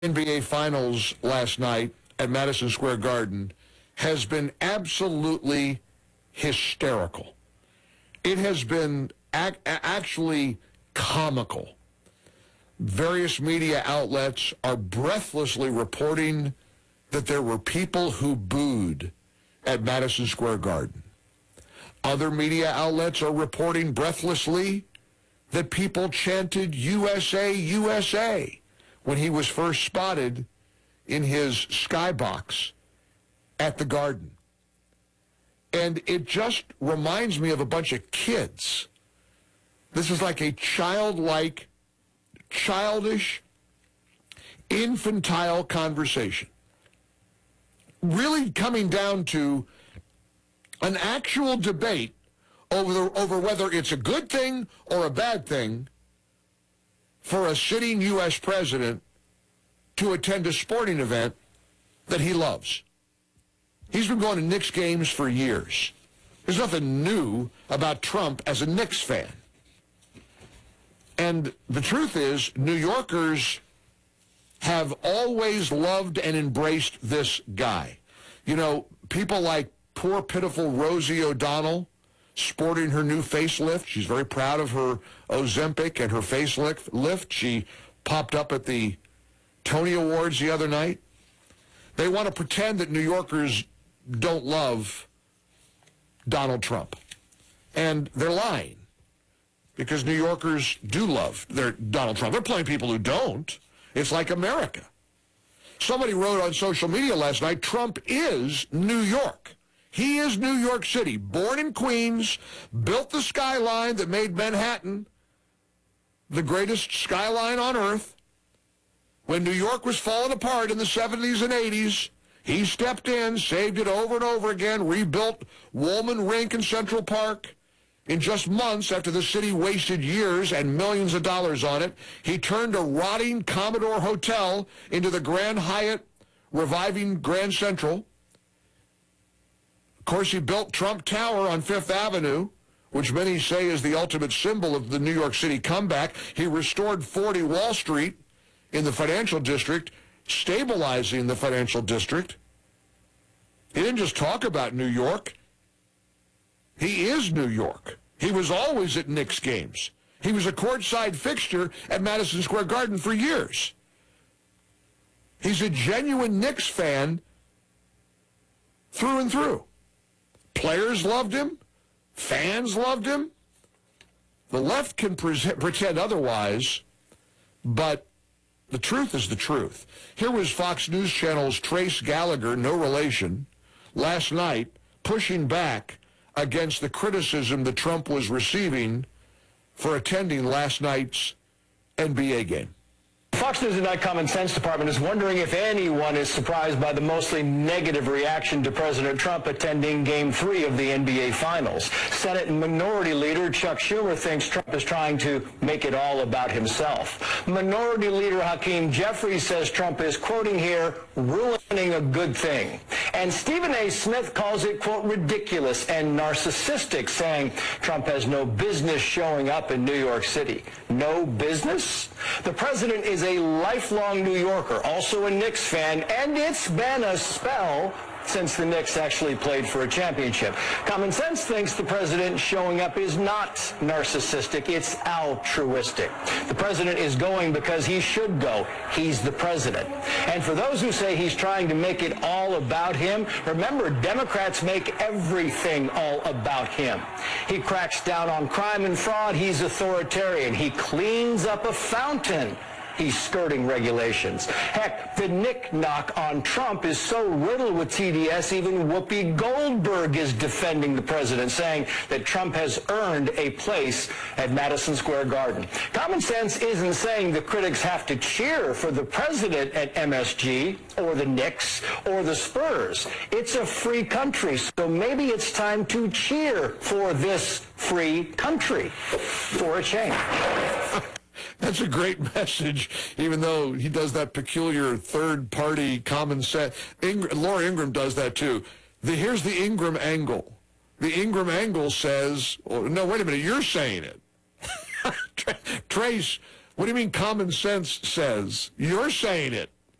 NBA Finals last night at Madison Square Garden has been absolutely hysterical. It has been actually comical. Various media outlets are breathlessly reporting that there were people who booed at Madison Square Garden. Other media outlets are reporting breathlessly that people chanted USA, USA when he was first spotted in his skybox at the Garden. And it just reminds me of a bunch of kids. This is like a childish, infantile conversation. Really coming down to an actual debate over whether it's a good thing or a bad thing for a sitting U.S. president to attend a sporting event that he loves. He's been going to Knicks games for years. There's nothing new about Trump as a Knicks fan. And the truth is, New Yorkers have always loved and embraced this guy. You know, people like poor, pitiful Rosie O'Donnell sporting her new facelift. She's very proud of her Ozempic and her facelift. She popped up at the Tony Awards the other night. They want to pretend that New Yorkers don't love Donald Trump. And they're lying, because New Yorkers do love their Donald Trump. They're playing people who don't. It's like America. Somebody wrote on social media last night, Trump is New York. He is New York City, born in Queens, built the skyline that made Manhattan the greatest skyline on earth. When New York was falling apart in the 70s and 80s, he stepped in, saved it over and over again, rebuilt Woolman Rink in Central Park. In just months after the city wasted years and millions of dollars on it, he turned a rotting Commodore Hotel into the Grand Hyatt, reviving Grand Central. Of course, he built Trump Tower on Fifth Avenue, which many say is the ultimate symbol of the New York City comeback. He restored 40 Wall Street in the financial district, stabilizing the financial district. He didn't just talk about New York. He is New York. He was always at Knicks games. He was a courtside fixture at Madison Square Garden for years. He's a genuine Knicks fan through and through. Players loved him. Fans loved him. The left can pretend otherwise, but the truth is the truth. Here was Fox News Channel's Trace Gallagher, no relation, last night pushing back against the criticism that Trump was receiving for attending last night's NBA game. Fox News and Common Sense Department is wondering if anyone is surprised by the mostly negative reaction to President Trump attending Game 3 of the NBA Finals. Senate Minority Leader Chuck Schumer thinks Trump is trying to make it all about himself. Minority Leader Hakeem Jeffries says Trump is, quoting here, ruining a good thing. And Stephen A. Smith calls it, quote, ridiculous and narcissistic, saying Trump has no business showing up in New York City. No business? The president is a lifelong New Yorker, also a Knicks fan, and it's been a spell since the Knicks actually played for a championship. Common Sense thinks the president showing up is not narcissistic, it's altruistic. The president is going because he should go. He's the president. And for those who say he's trying to make it all about him, remember, Democrats make everything all about him. He cracks down on crime and fraud, he's authoritarian. He cleans up a fountain, he's skirting regulations. Heck, the knick-knock on Trump is so riddled with TDS, even Whoopi Goldberg is defending the president, saying that Trump has earned a place at Madison Square Garden. Common Sense isn't saying the critics have to cheer for the president at MSG or the Knicks or the Spurs. It's a free country, so maybe it's time to cheer for this free country for a change. That's a great message, even though he does that peculiar third-party common sense. Laura Ingraham does that, too. Here's the Ingraham angle. The Ingraham angle says, oh, no, wait a minute, you're saying it. Trace, what do you mean common sense says? You're saying it.